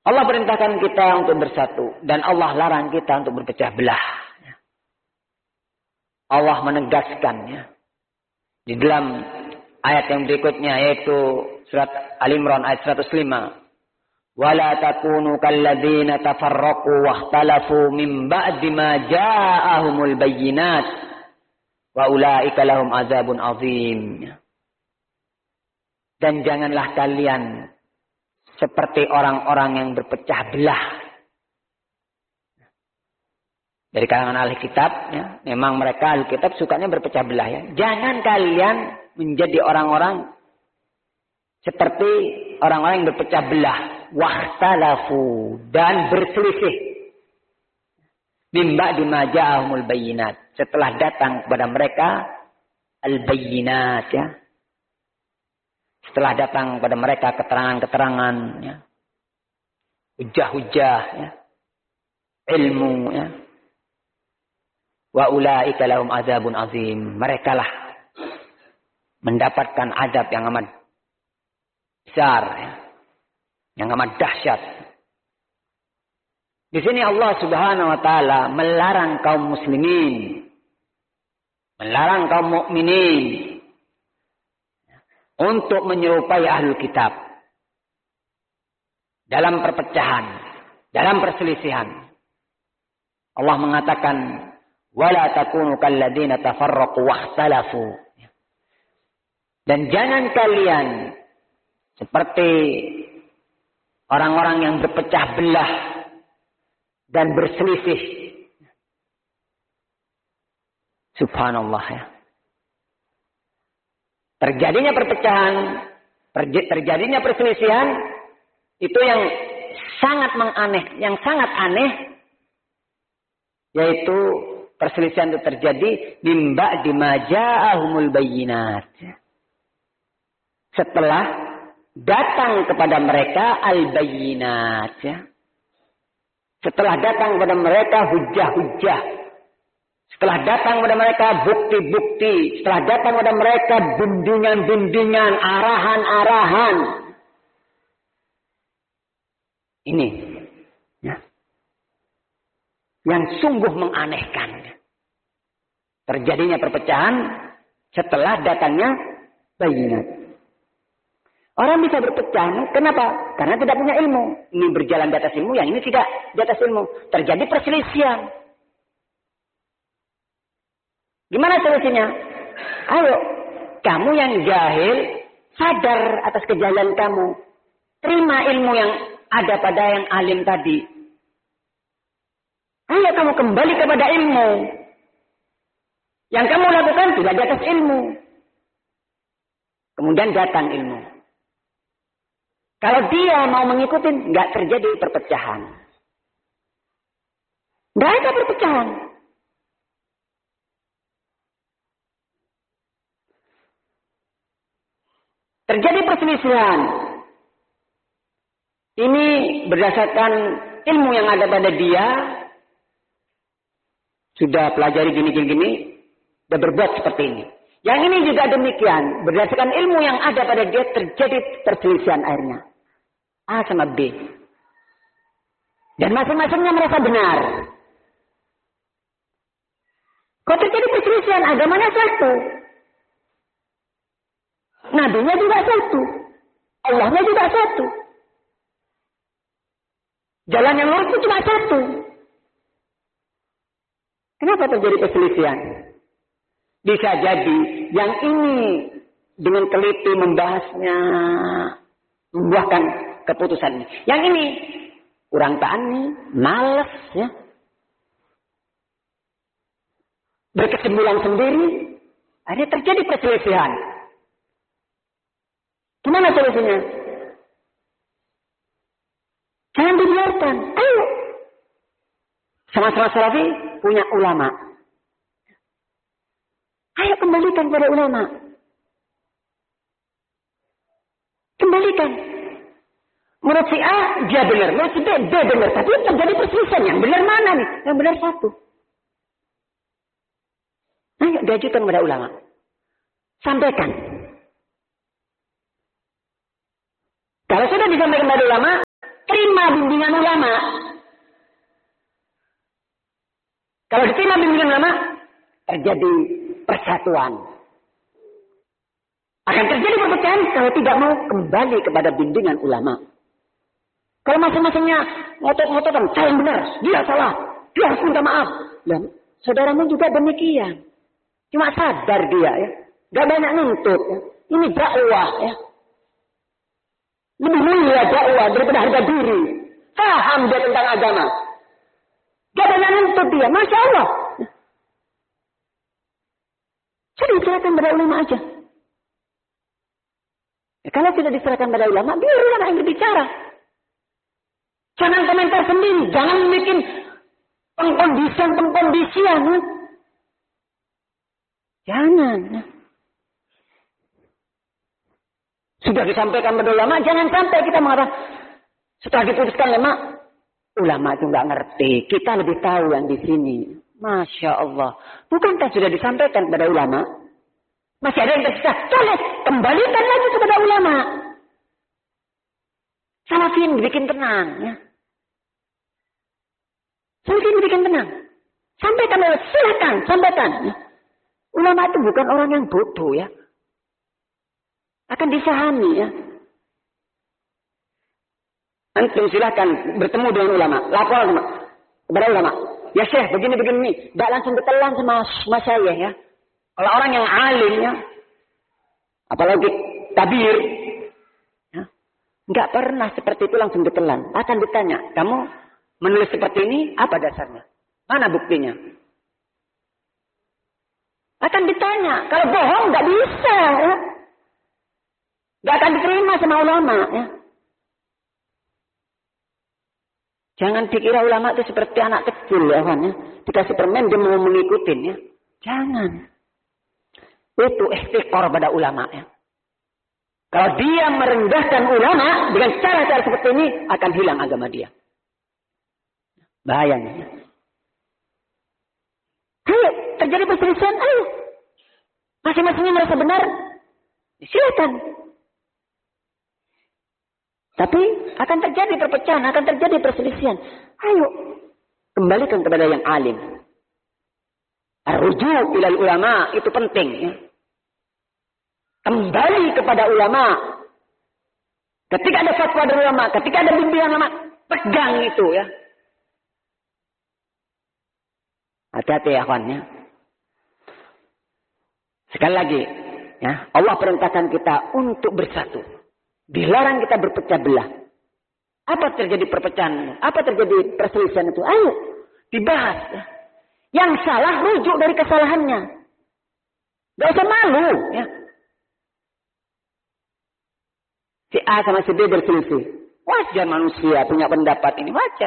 Allah perintahkan kita untuk bersatu dan Allah larang kita untuk berpecah belah. Allah menegaskan di dalam ayat yang berikutnya yaitu surat Al-Imran ayat 105. Wala takunu kalladzina tafarraqu wakhtalafu min ba'di ma ja'ahumul bayyinat wa ulaika lahum azabun azim. Dan janganlah kalian seperti orang-orang yang berpecah belah. Dari kalangan ahli kitab, memang mereka ahli kitab sukanya berpecah belah ya. Jangan kalian menjadi orang-orang seperti orang-orang yang berpecah belah. Wahtalafu dan berselisih. Mimba dimaja'ahumul bayyinat. Setelah datang kepada mereka al-bayyinat ya. Setelah datang kepada mereka keterangan-keterangan ya. Hujah-hujah ya. Ilmu ya. Wa ulaika lahum azabun azim. Merekalah mendapatkan azab yang amat besar ya. Yang amat dahsyat. Di sini Allah Subhanahu wa taala melarang kaum muslimin, melarang kaum mukminin untuk menyerupai ahlul kitab dalam perpecahan, dalam perselisihan. Allah mengatakan wala takunu kalladzina tafarraqu wakhtalafu. Dan jangan kalian seperti orang-orang yang berpecah belah dan berselisih. Subhanallah ya. Terjadinya perpecahan, terjadinya perselisihan, itu yang sangat aneh, yaitu perselisihan itu terjadi mimba dimaja'ahumul bayyinat. Setelah datang kepada mereka al-bayyinat ya. Setelah datang kepada mereka hujah-hujah. Setelah datang kepada mereka bukti-bukti. Setelah datang kepada mereka bimbingan-bimbingan, arahan-arahan. Ini ya. Yang sungguh menganehkan. Terjadinya perpecahan setelah datangnya bayyinat. Orang bisa berpecah. Kenapa? Karena tidak punya ilmu. Ini berjalan di atas ilmu, yang ini tidak di atas ilmu. Terjadi perselisihan. Gimana solusinya? Ayo, kamu yang jahil, sadar atas kejahilan kamu. Terima ilmu yang ada pada yang alim tadi. Ayo kamu kembali kepada ilmu. Yang kamu lakukan tidak di atas ilmu. Kemudian datang ilmu. Kalau dia mau mengikuti, nggak terjadi perpecahan. Nggak ada perpecahan. Terjadi perselisihan. Ini berdasarkan ilmu yang ada pada dia. Sudah pelajari gini-gini. Sudah berbuat seperti ini. Yang ini juga demikian. Berdasarkan ilmu yang ada pada dia terjadi perselisihan akhirnya. A sama B. Dan masing-masingnya merasa benar. Kok terjadi perselisihan? Agamanya satu. Nabinya juga satu. Allahnya juga satu. Jalan yang lurus itu cuma satu. Kenapa terjadi perselisihan? Bisa jadi yang ini dengan teliti membahasnya, membuahkan keputusan ini. Yang ini kurang tani, malas ya. Berkesimpulan sendiri, akhirnya terjadi perselisihan. Gimana solusinya? Jangan dibiarkan. Ayo. Sama-sama salafi punya ulama. Ayo kembalikan kepada ulama. Kembalikan. Menurut si A, dia benar. Menurut si B, benar. Tapi terjadi perselisihan. Yang benar mana nih? Yang benar satu. Ayo diajukan kepada ulama. Sampaikan. Kalau sudah disampaikan kepada ulama, terima bimbingan ulama, kalau diterima bimbingan ulama, terjadi persatuan. Akan terjadi perpecahan kalau tidak mau kembali kepada bimbingan ulama. Kalau masing-masingnya ngotot-ngototan, saya yang benar, dia salah, dia harus minta maaf. Dan saudaramu juga demikian. Cuma sadar dia ya. Gak banyak nuntut ya. Ini dakwah ya. Lebih mulia dakwah daripada harga diri. Paham dia tentang agama. Gak banyak nuntut dia. Masya Allah. Sudah diserahkan pada ulama aja. Ya, kalau tidak diserahkan pada ulama, biar ulama yang berbicara. Jangan komentar sendiri. Jangan bikin pengkondisian. Ya. Jangan. Ya. Sudah disampaikan pada ulama, jangan sampai kita mengatakan setelah diputuskan ulama itu nggak ngerti, kita lebih tahu yang di sini. Masya Allah, bukankah sudah disampaikan kepada ulama? Masih ada yang tersisa, boleh kembalikan lagi kepada ulama. Salafin bikin tenang, ya. Salafin bikin tenang. Sampaikan, silakan, sampaikan. Ya. Ulama itu bukan orang yang bodoh, ya. Akan difahami ya. Antum silahkan bertemu dengan ulama, lapor kepada ulama. Ya Syekh, begini. Tidak langsung ditelan sama saya ya. Kalau orang yang alim ya, apalagi tabir, ya, nggak pernah seperti itu langsung ditelan. Akan ditanya, kamu menulis seperti ini apa dasarnya? Mana buktinya? Akan ditanya. Kalau bohong nggak bisa ya. Gak akan diterima sama ulama. Ya. Jangan dikira ulama itu seperti anak kecil ya kan. Ya. Dikasih permen dia mau mengikutin ya. Jangan. Itu istiqor pada ulama ya. Kalau dia merendahkan ulama dengan cara-cara seperti ini akan hilang agama dia. Bahayanya. Ya. Ayo, terjadi perselisihan, ayo. Masing-masingnya merasa benar. Silakan. Tapi akan terjadi perpecahan, akan terjadi perselisihan. Ayo, kembalikan kepada yang alim. Ar-ruju' ilal ulama, itu penting. Ya. Kembali kepada ulama. Ketika ada fatwa dari ulama, ketika ada bimbingan ulama, pegang itu ya. Hati-hati ya kawan ya. Sekali lagi, ya, Allah perintahkan kita untuk bersatu. Dilarang kita berpecah belah. Apa terjadi perpecahan? Apa terjadi perselisihan itu? Ayo, dibahas. Ya. Yang salah rujuk dari kesalahannya. Gak usah malu. Ya. Si A sama si B berselisih. Wajar manusia punya pendapat ini. Wajar.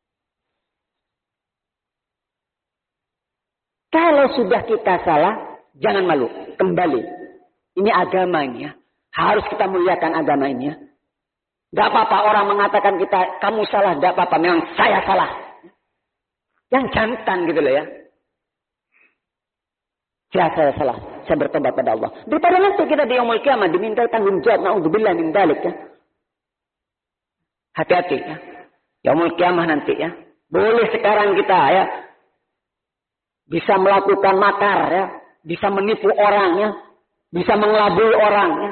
Kalau sudah kita salah, jangan malu. Kembali. Ini agama ini ya. Harus kita muliakan agama ini ya. Gak apa-apa orang mengatakan kita, kamu salah, gak apa-apa. Memang saya salah. Yang jantan gitu loh ya. Saya salah. Saya bertobat pada Allah. Daripada nanti kita di yaumul qiyamah diminta tanggung jawab. Na'udzubillah min dzalik ya. Hati-hati ya. Yaumul qiyamah nanti ya. Boleh sekarang kita ya. Bisa melakukan makar ya. Bisa menipu orang ya. Bisa mengelabui orang ya.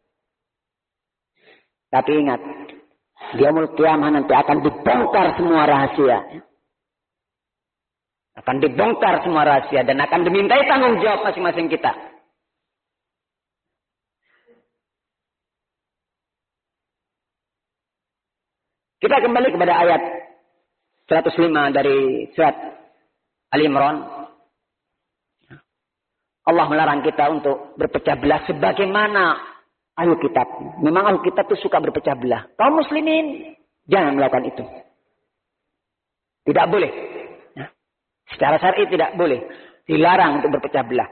Tapi ingat, di yaumul qiyamah nanti akan dibongkar semua rahasia. Akan dibongkar semua rahasia dan akan dimintai tanggung jawab masing-masing kita. Kita kembali kepada ayat 105 dari surat Ali Imran. Allah melarang kita untuk berpecah belah sebagaimana Ahlu kitab. Memang ahlu kitab itu suka berpecah belah. Kaum muslimin jangan melakukan itu. Tidak boleh. Ya. Secara syar'i tidak boleh. Dilarang untuk berpecah belah.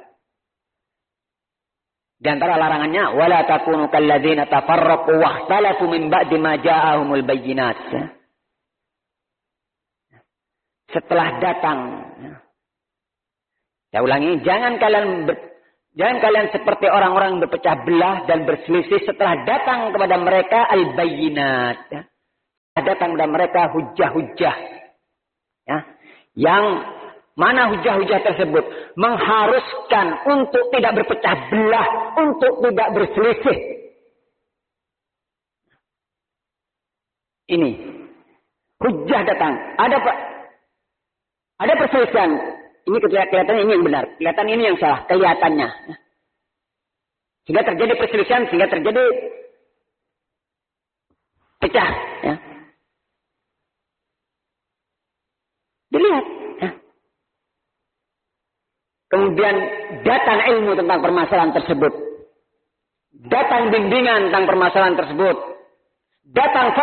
Di antara larangannya, wala takunu kalladzina tafarraqu wakhtalafu min ba'di ma ja'ahumul bayyinat. Ya. Setelah datang. Ya. Saya ulangi, jangan kalian seperti orang-orang berpecah belah dan berselisih setelah datang kepada mereka al-bayyinat. Ya. datang kepada mereka hujah-hujah. Ya. Yang mana hujah-hujah tersebut mengharuskan untuk tidak berpecah belah, untuk tidak berselisih. Ini hujah datang. Ada perselisihan. Ini kelihatannya ini yang benar, kelihatan ini yang salah, kelihatannya. Sehingga terjadi perselisihan, sehingga terjadi pecah. Ya. Dilihat. Ya. Kemudian datang ilmu tentang permasalahan tersebut. Datang bimbingan tentang permasalahan tersebut. Datang